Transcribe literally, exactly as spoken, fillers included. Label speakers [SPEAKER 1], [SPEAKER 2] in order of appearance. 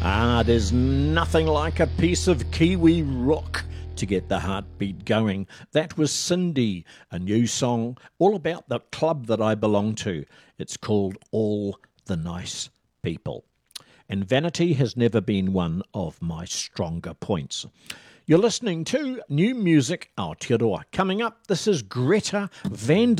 [SPEAKER 1] Ah, there's nothing like a piece of Kiwi rock to get the heartbeat going. That was Cindy, a new song all about the club that I belong to. It's called All the Nice People. And vanity has never been one of my stronger points. You're listening to New Music Aotearoa. Coming up, this is Greta Van